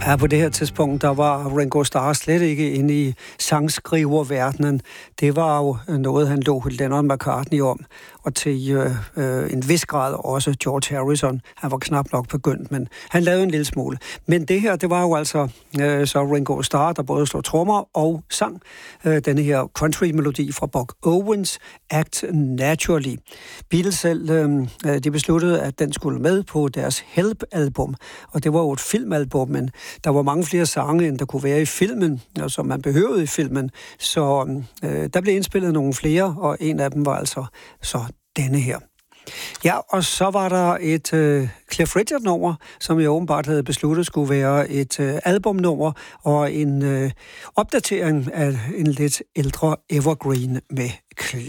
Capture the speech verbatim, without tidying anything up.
Ja, på det her tidspunkt, der var Ringo Starr slet ikke inde i sangskriververdenen. Det var jo noget, han lå Lennon McCartney om, og til øh, øh, en vis grad også George Harrison. Han var knap nok begyndt, men han lavede en lille smule. Men det her, det var jo altså øh, så Ringo Starr, der både slog trommer og sang øh, denne her country-melodi fra Buck Owens, Act Naturally. Beatles selv, øh, de besluttede, at den skulle med på deres Help-album, og det var jo et filmalbum, men der var mange flere sange, end der kunne være i filmen, og som man behøvede i filmen. Så øh, der blev indspillet nogle flere, og en af dem var altså så denne her. Ja, og så var der et øh, Cliff Richard-nummer, som jeg åbenbart havde besluttet skulle være et øh, albumnummer og en øh, opdatering af en lidt ældre evergreen med Cliff.